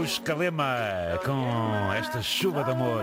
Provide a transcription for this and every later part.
Cruz Calema com esta chuva de amor.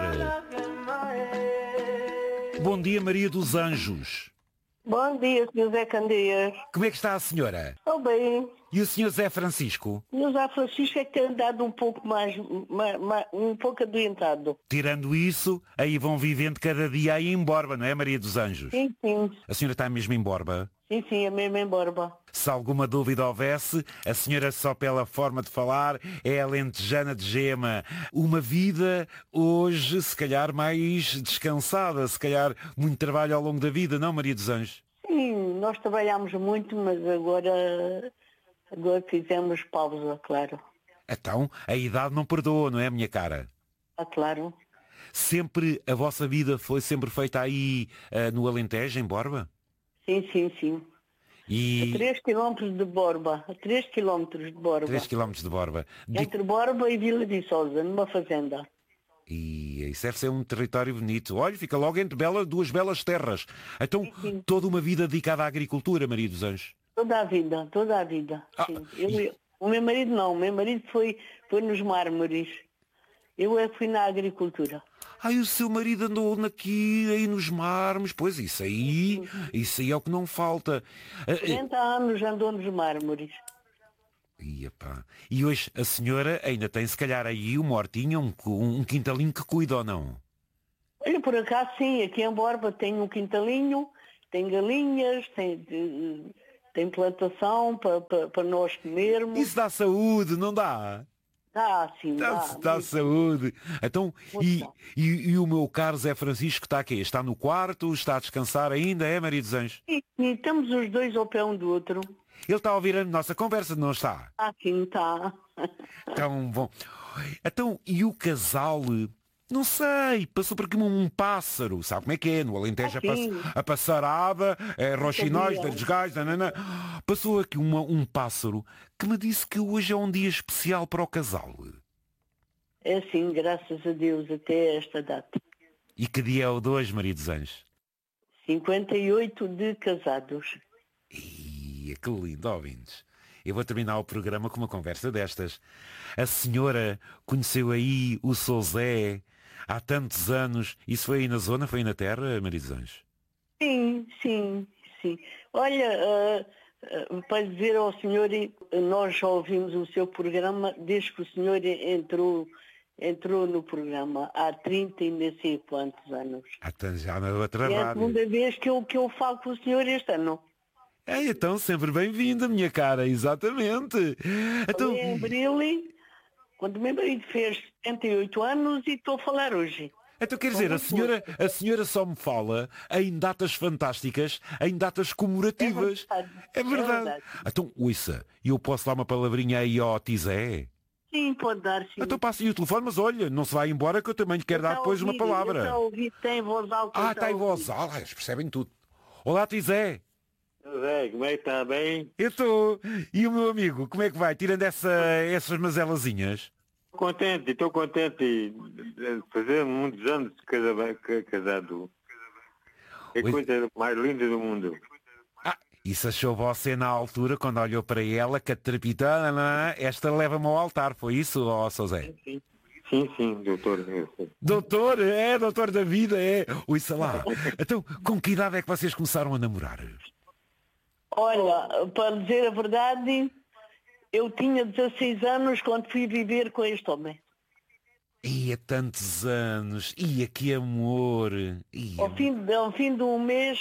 Bom dia, Maria dos Anjos. Bom dia, Sr. Zé Candeias. Como é que está a senhora? Estou bem. E o senhor Zé Francisco? O Zé Francisco é que tem andado um pouco um pouco adoentado. Tirando isso, aí vão vivendo cada dia aí em Borba, não é, Maria dos Anjos? Sim, sim. A senhora está mesmo em Borba? Sim, é mesmo em Borba. Se alguma dúvida houvesse, a senhora só pela forma de falar é alentejana de gema. Uma vida hoje, se calhar, mais descansada, se calhar muito trabalho ao longo da vida, não, Maria dos Anjos? Sim, nós trabalhamos muito, mas agora fizemos pausa, claro. Então, a idade não perdoa, não é, minha cara? Claro. Sempre, a vossa vida foi sempre feita aí no Alentejo, em Borba? Sim. E... A 3 km de Borba. A 3 km de Borba. 3 km de Borba. Entre Borba e Vila de Sousa, numa fazenda. E isso deve ser um território bonito. Olha, fica logo entre duas belas terras. Então, Sim. toda uma vida dedicada à agricultura, Maria dos Anjos. Toda a vida. Sim. O meu marido não, o meu marido foi nos mármores. Eu fui na agricultura. Ai, o seu marido andou aí nos mármores. Pois, isso aí é o que não falta. 40 anos andou nos mármores. E hoje a senhora ainda tem, se calhar, aí uma hortinha, um quintalinho que cuida ou não? Olha, por acaso sim, aqui em Borba tem um quintalinho, tem galinhas, tem plantação para nós comermos. Isso dá saúde, não dá? Sim, dá saúde. Então, e o meu caro Zé Francisco está aqui? Está no quarto? Está a descansar ainda, é, Maria dos Anjos? E estamos os dois ao pé um do outro. Ele está a ouvir a nossa conversa, não está? Sim, está. Tão bom. Então, e o casal... Não sei, passou por aqui um pássaro, sabe como é que é? No Alentejo a passarada, roxinóis, das gás, nanana. Passou aqui um pássaro que me disse que hoje é um dia especial para o casal. É sim, graças a Deus, até esta data. E que dia é o de hoje, Maria dos Anjos? 58 de casados. Que lindo, ouvintes. Eu vou terminar o programa com uma conversa destas. A senhora conheceu aí o Sr. Zé há tantos anos. Isso foi aí na zona, foi aí na terra, Maria dos Anjos? Sim. Olha, para dizer ao senhor, nós já ouvimos o seu programa desde que o senhor entrou no programa, há 30 e nem sei quantos anos. Já na outra rádio. É a rádio. segunda vez que eu falo com o senhor este ano. Então, sempre bem-vinda, minha cara, exatamente. Então... Em abril, quando o meu marido fez 78 anos e estou a falar hoje. Então quer dizer, a senhora só me fala em datas fantásticas, em datas comemorativas. É verdade. Então, ouça, eu posso dar uma palavrinha aí ao Tizé? Sim, pode dar, sim. Então passe-lhe o telefone, mas olha, não se vai embora que eu também lhe quero dar depois uma palavra. Eu já ouvi, tem voz alta. Está em voz alta, eles percebem tudo. Olá, Tizé. Zé, como é que está bem? Eu estou. E o meu amigo, como é que vai? Tirando essas mazelazinhas? Estou contente de fazer muitos anos de casado. É a coisa mais linda do mundo. Isso achou você na altura, quando olhou para ela, catrapitana, esta leva-me ao altar, foi isso, Sr. Zé? Sim, doutor. Doutor, doutor da vida, Ouça lá. Então, com que idade é que vocês começaram a namorar? Olha, para dizer a verdade, eu tinha 16 anos quando fui viver com este homem. Há tantos anos. Que amor. Ao fim de um mês,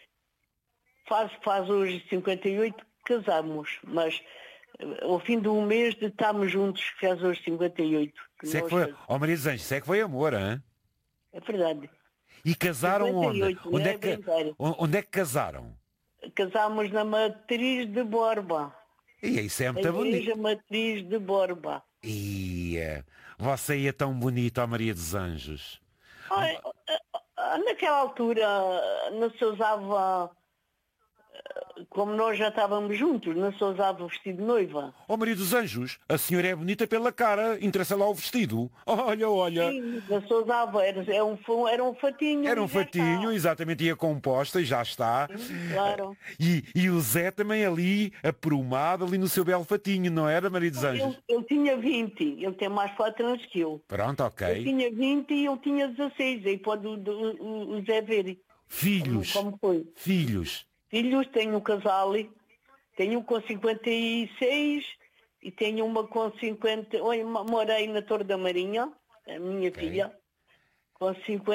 faz hoje 58, casamos. Mas ao fim de um mês de estarmos juntos, faz hoje 58. Isso é que foi, Maria dos Anjos, isso é que foi amor, hein? É verdade. E casaram 58, onde é que casaram? Casámos na Matriz de Borba. Isso é muito bonito. A Igreja Matriz de Borba. Você é tão bonita, Maria dos Anjos. Naquela altura não se usava como nós já estávamos juntos, não só usava o vestido de noiva. Ó Maria dos Anjos, a senhora é bonita pela cara, interessa lá o vestido. Olha, olha. Sim, não só usava, era um fatinho. Era um fatinho, exatamente, ia composta e já está. Sim, claro. E o Zé também ali, aprumado, ali no seu belo fatinho, não era, Maria dos Anjos? Ele tinha 20, ele tem mais 4 anos que eu. Pronto, ok. Eu tinha 20 e ele tinha 16, aí pode o Zé ver. Filhos. Como foi? Filhos. Filhos, tenho um casal, tenho um com 56 e tenho uma com 50. Olha, morei na Torre da Marinha, a minha filha, com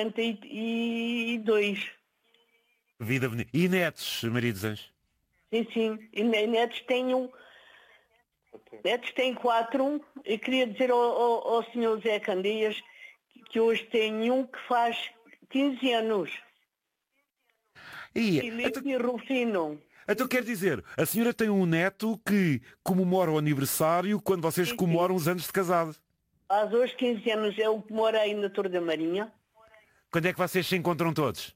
52. Vida bonita. E netos, Maria dos Anjos? Sim. E netos tenho. Netos têm 4. Eu queria dizer ao senhor Zé Candeias que hoje tem um que faz 15 anos. Filipe Rufino. Então quer dizer, a senhora tem um neto que comemora o aniversário quando vocês comemoram os anos de casado. Faz hoje 15 anos, é o que mora aí na Torre da Marinha. Quando é que vocês se encontram todos?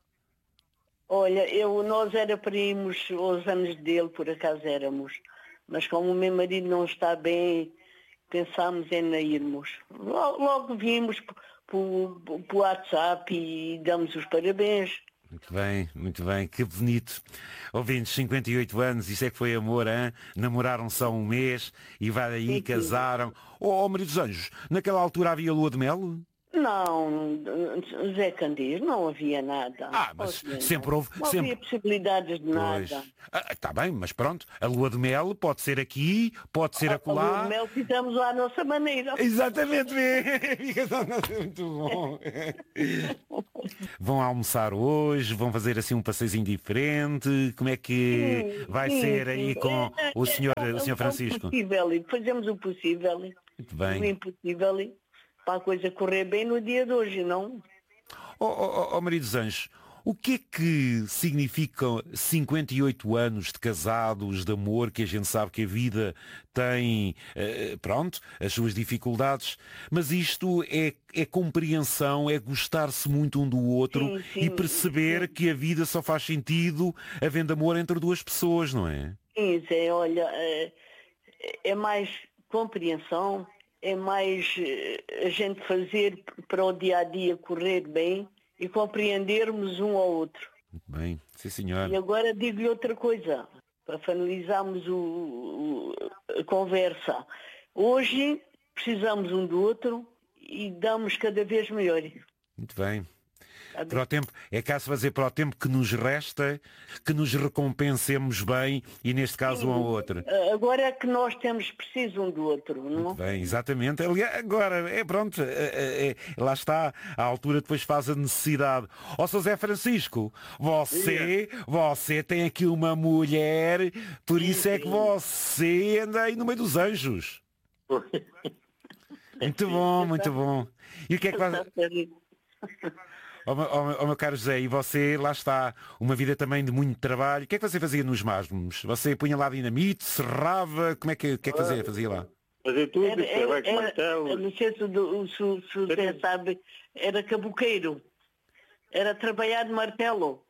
Olha, nós primos aos anos dele, por acaso éramos. Mas como o meu marido não está bem, pensámos em irmos. Logo vimos por WhatsApp e damos os parabéns. Muito bem, que bonito. Ouvintes, 58 anos, isso é que foi amor, hein? Namoraram só um mês e vai daí, casaram. Oh, Maria dos Anjos, naquela altura havia lua de mel? Não, Zé Candeias, não havia nada. Mas sempre houve... Não havia possibilidades de nada. Está bem, mas pronto, a lua de mel pode ser aqui, pode ser acolá. A lua de mel fizemos lá à nossa maneira. Exatamente, muito bom. Vão almoçar hoje, vão fazer assim um passeiozinho diferente, como é que vai ser aí com o senhor Francisco? Fazemos o possível, muito bem. O impossível, para a coisa correr bem no dia de hoje, não? Maria dos Anjos, o que é que significam 58 anos de casados, de amor, que a gente sabe que a vida tem, as suas dificuldades, mas isto é compreensão, é gostar-se muito um do outro e perceber que a vida só faz sentido havendo amor entre duas pessoas, não é? Sim, Zé, olha, é mais compreensão, é mais a gente fazer para o dia-a-dia correr bem e compreendermos um ao outro. Muito bem, sim senhor. E agora digo-lhe outra coisa, para finalizarmos a conversa. Hoje precisamos um do outro e damos cada vez melhor. Muito bem. Para o tempo, é caso fazer para o tempo que nos resta, que nos recompensemos bem e neste caso um ao outro. Agora é que nós temos preciso um do outro, não? Muito bem, exatamente. Agora, pronto, lá está, a altura depois faz a necessidade. Ó Sr. Zé Francisco, você tem aqui uma mulher, por isso é que você anda aí no meio dos anjos. Muito bom, muito bom. E o que é que vai... meu caro José, e você, lá está, uma vida também de muito trabalho. O que é que você fazia nos Masmos? Você punha lá dinamite, serrava, o que é que fazia lá? Fazia tudo, trabalho com martelo. Não sei se o José sabe, era caboqueiro. Era trabalhar de martelo.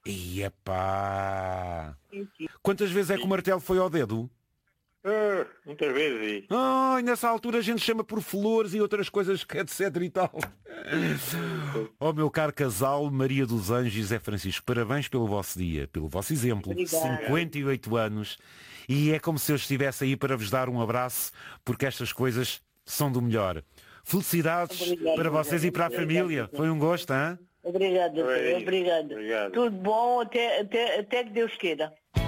Epá! Quantas vezes é que o martelo foi ao dedo? Muitas vezes. Nessa altura a gente chama por flores e outras coisas, etc e tal. Meu caro casal, Maria dos Anjos e Zé Francisco, parabéns pelo vosso dia, pelo vosso exemplo. Obrigada. 58 anos. E é como se eu estivesse aí para vos dar um abraço, porque estas coisas são do melhor. Felicidades para vocês e para a família. Foi um gosto, hein? Obrigada. Tudo bom, até que Deus queira.